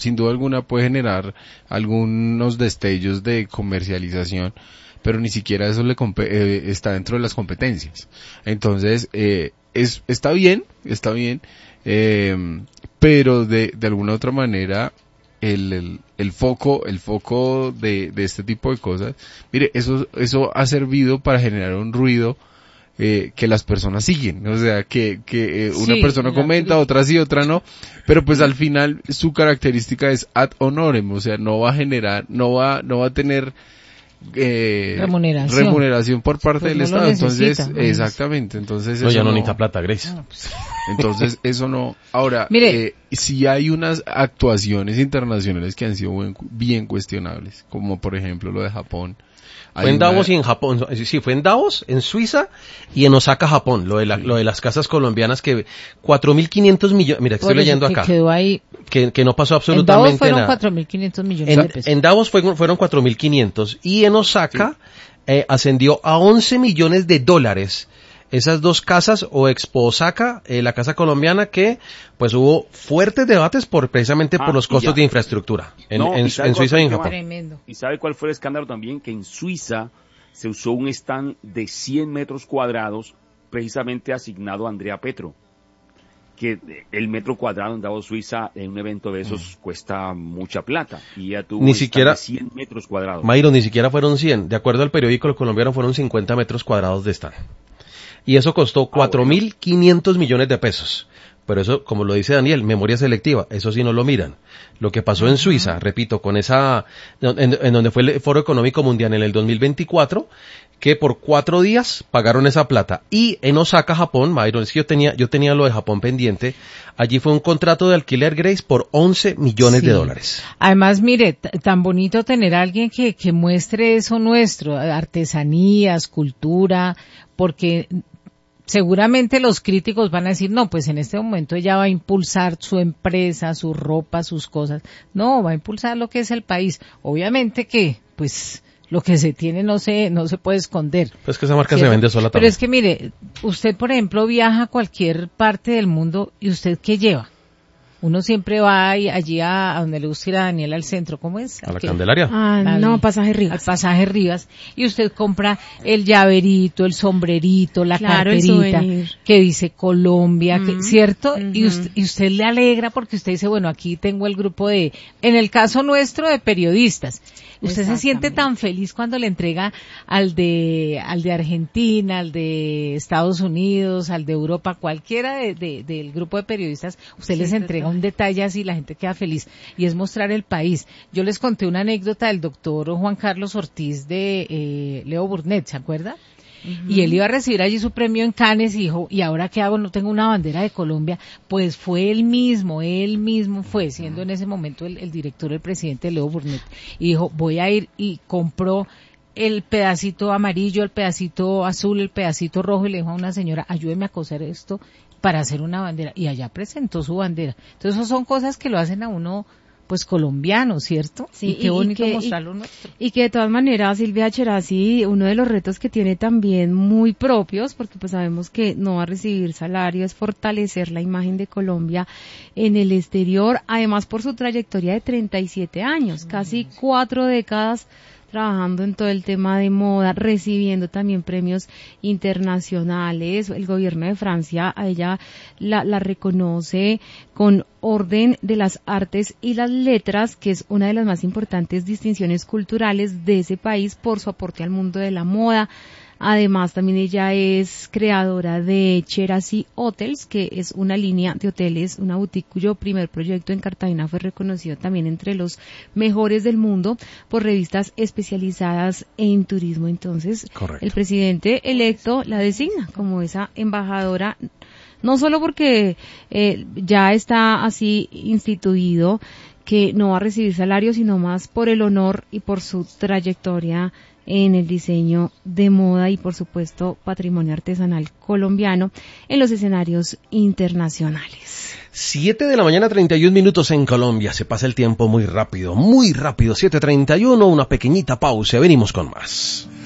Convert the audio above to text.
sin duda alguna puede generar algunos destellos de comercialización, pero ni siquiera eso está dentro de las competencias. Entonces, está bien, pero de alguna otra manera, el foco de este tipo de cosas, mire, eso ha servido para generar un ruido que las personas siguen, o sea, que una persona comenta, otra sí, otra no, pero pues al final su característica es ad honorem, o sea, no va a tener remuneración por parte del Estado, entonces, exactamente, entonces no, ya no necesita plata, Grace. Entonces eso no, ahora, si hay unas actuaciones internacionales que han sido bien cuestionables, como por ejemplo lo de Japón. Fue en Davos y en Japón, sí, fue en Davos, en Suiza y en Osaka, Japón, lo de las casas colombianas que 4.500 millones, mira, estoy leyendo acá. Quedó ahí. Que no pasó absolutamente nada. En Davos fueron 4.500 millones de pesos. En Davos fueron 4.500 y en Osaka ascendió a 11 millones de dólares. Esas dos casas, o Expo Osaka, la casa colombiana, que pues hubo fuertes debates precisamente por los costos de infraestructura en Suiza y en Japón. Tremendo. ¿Y sabe cuál fue el escándalo también? Que en Suiza se usó un stand de 100 metros cuadrados precisamente asignado a Andrea Petro. Que el metro cuadrado en Davos, Suiza, en un evento de esos cuesta mucha plata. Y ya tuvo ni siquiera 100 metros cuadrados. Mayro, ni siquiera fueron 100. De acuerdo al periódico colombiano, fueron 50 metros cuadrados de stand. Y eso costó 4.500 millones de pesos. Pero eso, como lo dice Daniel, memoria selectiva, eso sí no lo miran. Lo que pasó en Suiza, repito, con en donde fue el Foro Económico Mundial en el 2024, que por 4 días pagaron esa plata. Y en Osaka, Japón, Mayron, es que yo tenía lo de Japón pendiente, allí fue un contrato de alquiler, Grace, por 11 millones de dólares. Además, mire, tan bonito tener a alguien que muestre eso nuestro, artesanías, cultura, porque seguramente los críticos van a decir, no, pues en este momento ella va a impulsar su empresa, su ropa, sus cosas. No, va a impulsar lo que es el país. Obviamente que, pues, lo que se tiene no se puede esconder. Pues que esa marca se vende sola también. Pero es que mire, usted por ejemplo viaja a cualquier parte del mundo y usted ¿qué lleva? Uno siempre va allí a donde le gusta ir a Daniel al centro, ¿cómo es? ¿A la Candelaria? Pasaje Rivas. Al Pasaje Rivas. Y usted compra el llaverito, el sombrerito, la carterita que dice Colombia, ¿cierto? Y usted le alegra porque usted dice, bueno, aquí tengo el grupo en el caso nuestro, de periodistas. Usted se siente tan feliz cuando le entrega al de Argentina, al de Estados Unidos, al de Europa, cualquiera del grupo de periodistas, usted les entrega un detalle así, la gente queda feliz, y es mostrar el país. Yo les conté una anécdota del doctor Juan Carlos Ortiz de Leo Burnett, ¿se acuerda? Y él iba a recibir allí su premio en Cannes y dijo, ¿y ahora qué hago? No tengo una bandera de Colombia. Pues fue él mismo fue, siendo en ese momento el director, el presidente Leo Burnett, y dijo, voy a ir, y compró el pedacito amarillo, el pedacito azul, el pedacito rojo, y le dijo a una señora, ayúdeme a coser esto para hacer una bandera, y allá presentó su bandera. Entonces, eso son cosas que lo hacen a uno, pues, colombiano, ¿cierto? Sí, y qué bonito mostrarlo nuestro. Y que de todas maneras, Silvia Cherasi, uno de los retos que tiene también muy propios, porque pues sabemos que no va a recibir salario, es fortalecer la imagen de Colombia en el exterior, además por su trayectoria de 37 años, casi 4 décadas trabajando en todo el tema de moda, recibiendo también premios internacionales. El gobierno de Francia a ella la reconoce con Orden de las Artes y las Letras, que es una de las más importantes distinciones culturales de ese país por su aporte al mundo de la moda. Además, también ella es creadora de Cherasi Hotels, que es una línea de hoteles, una boutique cuyo primer proyecto en Cartagena fue reconocido también entre los mejores del mundo por revistas especializadas en turismo. Entonces, correcto, el presidente electo la designa como esa embajadora, no solo porque ya está así instituido que no va a recibir salario, sino más por el honor y por su trayectoria en el diseño de moda y, por supuesto, patrimonio artesanal colombiano en los escenarios internacionales. 7:31 a.m. en Colombia. Se pasa el tiempo muy rápido, 7:31, una pequeñita pausa, venimos con más.